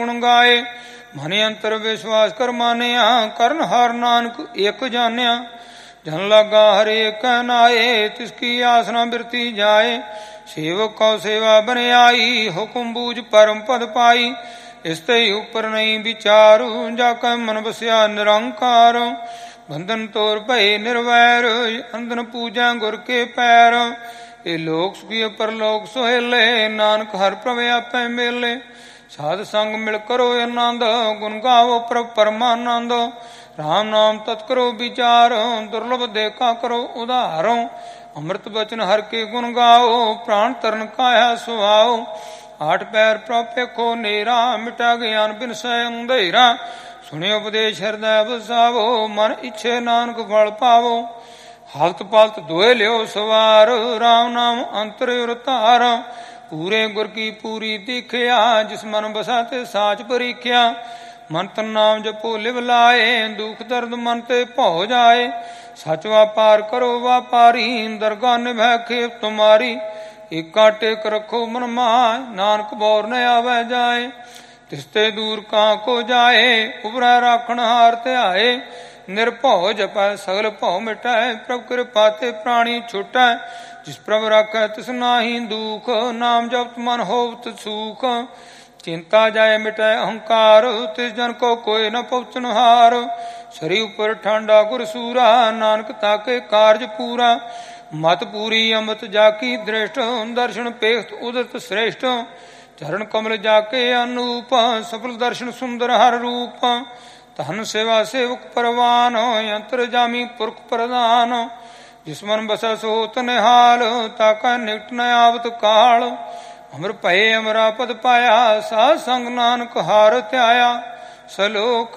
ਗੁਣ ਗਾਏ। ਮਨ ਅੰਤਰ ਵਿਸ਼ਵਾਸ ਕਰ ਮਾਨਿਆ, ਕਰਨ ਹਰ ਨਾਨਕ ਇੱਕ ਜਾਣਿਆ। ਜਨ ਲਾਗਾ ਹਰੇਕ ਨਾਏ, ਤਿਸਕੀ ਆਸ ਨਾ ਬਿਰਤੀ ਜਾਏ। ਸੇਵਕ ਕਉ ਸੇਵਾ ਬਨਿਆਈ, ਹੁਕਮ ਬੂਝ ਪਰਮ ਪਦ ਪਾਈ। ਇਸ ਤੇ ਉਪਰ ਨਹੀਂ ਵਿਚਾਰੂ, ਜਾ ਕੈ ਮਨ ਵਸਿਆ ਨਿਰੰਕਾਰ। ਬੰਧਨ ਤੋਰ ਭਏ ਨਿਰਵੈਰ, ਅੰਧਨ ਪੂਜੈ ਗੁਰ ਕੇ ਪੈਰ। ਇਹ ਲੋਕ ਸੁਖੀ ਪਰਲੋਕ ਸੁਹੇਲੇ, ਨਾਨਕ ਹਰਿ ਪ੍ਰਭ ਆਪੈ ਮੇਲੇ। ਸਾਧ ਸੰਗ ਮਿਲ ਕਰੋ ਆਨੰਦ, ਗੁਣ ਗਾਵੋ ਪ੍ਰਭ ਪਰਮਾਨੰਦ। ਰਾਮ ਨਾਮ ਤਤ ਕਰੋ ਵਿਚਾਰ, ਦੁਰਲਭ ਦੇਖਾ ਕਰੋ ਉਧਾਰ। ਅੰਮ੍ਰਿਤ ਬਚਨ ਹਰਿ ਕੇ ਗੁਣ ਗਾਓ, ਪ੍ਰਾਣ ਤਰਨ ਕਾਇਆ ਸੁਆਓ। ਆਠ ਪੈਰ ਪ੍ਰਭ ਪੇਖੋ ਨੇਰਾ, ਮਿਟਾ ਗਿਆਨ ਬਿਨਸੈ ਅੰਧੇਰਾ। ਸੁਣਿ ਉਪਦੇਸ਼ ਹਿਰਦੈ ਵਸਾਵੋ, ਮਨ ਇੱਛੇ ਨਾਨਕ ਫਲ ਪਾਵੋ। ਹਾਲਤ ਪਾਲਤ ਦੋਏ ਲਿਓ ਸਵਾਰ, ਰਾਮ ਨਾਮ ਅੰਤਰ ਉਰ ਧਾਰ। ਪੂਰੇ ਗੁਰ ਕੀ ਪੂਰੀ ਦੀਖਿਆ, ਜਿਸ ਮਨ ਬਸਾ ਤੇ ਸਾਚ ਪਰੀਖਿਆ। ਮਨ ਤਨ ਨਾਮ ਜਪੋ ਲਿਵ ਲਾਏ, ਦੁਖ ਦਰਦ ਮਨ ਤੇ ਭਉ ਜਾਏ। ਸਚ ਵਾਪਾਰ ਕਰੋ ਵਾਪਾਰੀ, ਦਰਗਾਹ ਨਿਭੈ ਖੇਪ ਤੁਮਾਰੀ। ਏਕਾ ਟੇਕ ਰੱਖੋ ਮਨ ਮਾਹਿ, ਨਾਨਕ ਬੌਰ ਨ ਆਵੈ ਜਾਏ। ਤਿਸ ਤੇ ਦੂਰ ਕਾਂ ਕੋ ਜਾਏ, ਉਬਰੈ ਰਾਖਣ ਹਾਰ ਧਿਆਏ। ਨਿਰਭਉ ਜਪੈ ਸਗਲ ਭਉ ਮਿਟੈ, ਪ੍ਰਭ ਕਿਰਪਾ ਤੇ ਪ੍ਰਾਣੀ ਛੁਟੈ। ਜਿਸ ਪ੍ਰਭ ਰਾਖੈ ਤਿਸ ਨਾਹੀ ਦੁਖ, ਨਾਮ ਜਪਤ ਮਨ ਹੋਵਤ ਸੂਖ। ਚਿੰਤਾ ਜਾਏ ਮਿਟੈ ਅਹੰਕਾਰ, ਤਿਸ ਜਨ ਕੋ ਕੋਈ ਨ ਪਹੁੰਚਨ ਹਾਰ। ਸਰੀ ਉਪਰ ਠਾਂਡਾ ਗੁਰ ਸੂਰਾ, ਨਾਨਕ ਤਾਕੇ ਕਾਰਜ ਪੂਰਾ। ਮਤ ਪੂਰੀ ਅੰਮ੍ਰਿਤ ਜਾ ਕੀ ਦ੍ਰਿਸ਼ਟ, ਦਰਸ਼ਨ ਪੇਖਤ ਉਦਤ ਸ੍ਰੇਸ਼ਟ। ਚਰਨ ਕਮਲ ਜਾ ਕੇ ਅਨੂਪ, ਸਫਲ ਦਰਸ਼ਨ ਸੁੰਦਰ ਹਰ ਰੂਪ। ਧਨ ਸੇਵਾ ਸੇਵਕ ਪਰਵਾਨ, ਅੰਤਰ ਜਾਮੀ ਪੁਰਖ ਪ੍ਰਧਾਨ। ਜਿਸ ਮਨ ਬਸੈ ਸੋਤ ਨਿਹਾਲ, ਤਾਕਾ ਨਿਕਟ ਨ ਆਵਤ ਕਾਲ। ਅਮਰ ਭਏ ਅਮਰਾ ਪਦ ਪਾਇਆ, ਸਾਧ ਸੰਗ ਨਾਨਕ ਹਾਰ ਧਿਆਇਆ। ਸਲੋਕ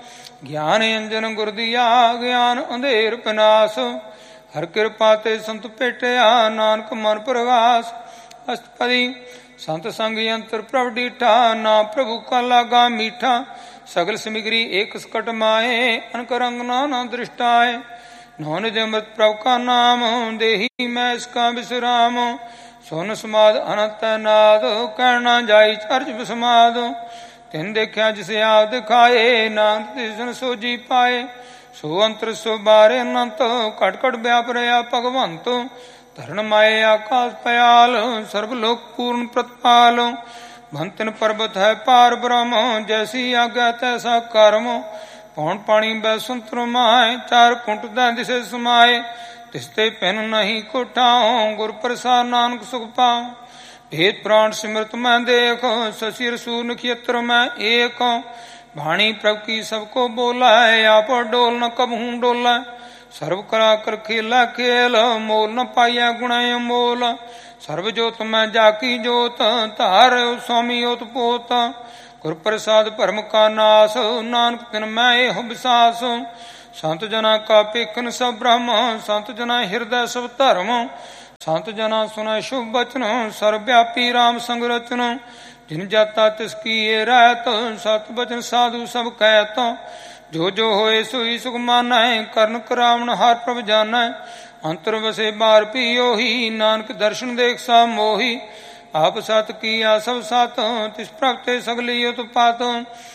ਗਿਆਨ ਅੰਜਨ ਗੁਰ ਦੀਆ, ਗਿਆਨ ਅੰਧੇਰ ਪਿਨਾਸ। ਹਰ ਕਿਰਪਾ ਤੇ ਸੰਤ ਭੇਟਿਆ, ਨਾਨਕ ਮਨ ਪ੍ਰਗਾਸ। ਅਸ਼ਟਪਦੀ ਸੰਤ ਸੰਗ ਅੰਤਰ ਪ੍ਰਭ ਡੀਠਾ, ਨਾ ਪ੍ਰਭੂ ਕਾ ਲਾਗਾ ਮੀਠਾ। ਸਗਲ ਸਮਿਗਰੀ ਏਕ ਸਕਟ ਮਾਏ, ਅਨਕ ਰੰਗ ਨਾਨਾ ਦ੍ਰਿਸ਼ਟਾਏ। ਨੌਨ ਜਮਤ ਪ੍ਰਭ ਕਾ ਨਾਮ, ਦੇਹੀ ਮੈਂ ਇਸਕਾ ਵਿਸਰਾਮ। ਸੁਨ ਸਮਾਦ ਅਨੰਤ ਨਾਦ, ਕਹਿਣਾ ਜਾਈ ਚਰਜ ਵਿਸਮਾਦ। ਤਿਨ ਦੇਖਿਆ ਜਿਸ ਆਪ ਦਿਖਾਏ, ਨਾਨਕ ਤਿਸਨ ਸੋਜੀ ਪਾਏ। ਸੋ ਅੰਤਰ ਸੋ ਬਾਰੇ ਅਨੰਤ, ਘਟ ਘਟ ਵਿਆਪ ਰਿਹਾ ਭਗਵੰਤ। ਧਰਨ ਮਾਏ ਆਕਾਸ ਪਇਆਲ, ਸਰਬ ਲੋਕ ਪੂਰਨ ਪ੍ਰਤਪਾਲ। ਬੰਤਨ ਪਰਬਤ ਹੈ ਪਾਰ ਬ੍ਰਹਮ, ਜੈਸੀ ਆਗਿਆ ਤੈਸਾ ਕਰਮ। ਪੌਣ ਪਾਣੀ ਬੈ ਸੁੰਤਰ ਮਾਏ, ਚਾਰ ਕੁੰਟ ਦਾ ਦਿਸੇ ਸਮਾਏ। ਤਿਸ ਤੇ ਪਿਨ ਨਹੀਂ ਕੋਠਾਉ, ਗੁਰ ਪ੍ਰਸਾਦ ਨਾਨਕ ਸੁਖ ਪਾਉ। ਭੇਦ ਪ੍ਰਾਣ ਸਿਮਰਤ ਮੈਂ ਦੇਖ, ਸਸੀ ਰਸੂਲ ਨਖੇਤਰ ਮੈਂ ਏਕ। ਬਾਣੀ ਪ੍ਰਭ ਕੀ ਸਭ ਕੋ ਬੋਲਾ, ਆਪ ਡੋਲ ਨ ਕਬਹੂ ਡੋਲਾ। ਸਰਬ ਕਲਾ ਕਰ ਖੇਲਾ ਖੇਲ, ਮੋਲ ਨ ਪਾਈਐ ਗੁਣੈ ਅਮੋਲ। ਸਰਬ ਜੋਤ ਮੈਂ ਜਾ ਕੀ ਜੋਤ, ਧਾਰਿਓ ਸੁਆਮੀ ਓਤ ਪੋਤ। ਗੁਰ ਪ੍ਰਸਾਦ ਭਰਮ ਕਾ ਨਾਸ, ਨਾਨਕ ਤਿਨ ਮੈਂ ਇਹੋ ਵਿਸਾਸ। ਸੰਤ ਜਨਾ ਕਾ ਪੇਖਨ ਸਭ ਬ੍ਰਹਮ, ਸੰਤ ਜਨਾ ਹਿਰਦੈ ਸਭ ਧਰਮ। ਸੰਤ ਜਨਾ ਸੁਨੈ ਸ਼ੁਭ ਬਚਨ, ਸਰਬ ਵਿਆਪੀ ਰਾਮ ਸੰਗ ਰਚਨ। ਜਿਨ ਜਾਤਾ ਤਿਸ ਕੀ ਇਹ ਰਹਿਤ, ਸਤ ਬਚਨ ਸਾਧੂ ਸਭ ਕਹਿਤ। ਜੋ ਜੋ ਹੋਏ ਸੋਈ ਸੁਖ ਮਾਨੈ, ਕਰਨ ਕਰਾਵਣ ਹਰ ਪ੍ਰਭ ਜਾਨੈ। ਅੰਤਰ ਵਸੇ ਬਾਰ ਪੀ ਉਹੀ, ਨਾਨਕ ਦਰਸ਼ਨ ਦੇਖ ਸਾ ਮੋਹੀ। ਆਪ ਸਤ ਕੀਆ ਸਭ ਸਤ, ਤਿਸ ਪ੍ਰਭ ਤੇ ਸਗਲੀ ਉਤਪਾਤ।